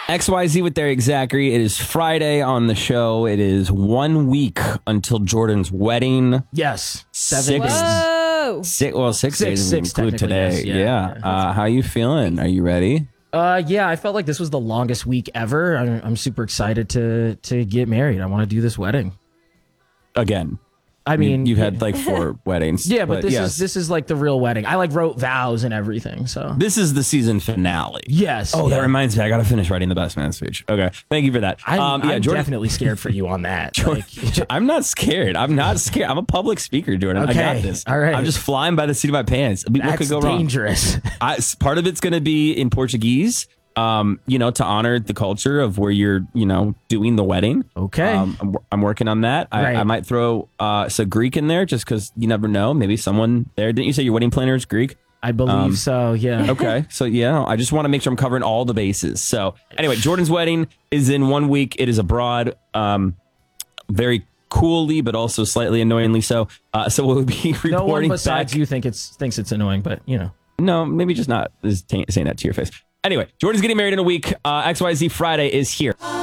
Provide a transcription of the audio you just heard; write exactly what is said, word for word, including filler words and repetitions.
X Y Z with Derek Zachary. It is Friday on the show. It is one week until Jordan's wedding. Yes. Seven Six, days. Whoa. six, well, six, Six, days six include technically, today. yes, yeah, yeah. yeah. Uh, how you feeling? Are you ready? Uh, yeah, I felt like this was the longest week ever. I'm, I'm super excited to to get married. I want to do this wedding. Again. I mean, you've had like four weddings. yeah, but, this yes. is this is like the real wedding. I like wrote vows and everything. So This is the season finale. yes. Oh, yeah. that reminds me. I got to finish writing the best man speech. Okay. Thank you for that. I'm, um, yeah, I'm Jordan, definitely scared for you on that. Jordan- Like, I'm not scared. I'm not scared. I'm a public speaker, Jordan. I got Okay, this. all right. I'm just flying by the seat of my pants. What that's could go wrong? dangerous. I, part of it's going to be in Portuguese, um, you know, to honor the culture of where you're, you know, doing the wedding. Okay. Um, I'm, I'm working on that. I, Right. I might throw uh, some Greek in there just because you never know. Maybe someone there. Didn't you say your wedding planner is Greek? I believe Um, so. Yeah. Okay. So, yeah, I just want to make sure I'm covering all the bases. So, anyway, Jordan's wedding is in one week. It is abroad. Um, very coolly, but also slightly annoyingly so. Uh, so, we'll be reporting No one besides back. you think it's thinks it's annoying, but you know. No, maybe just not just saying that to your face. Anyway, Jordan's getting married in a week. Uh, X Y Z Friday is here.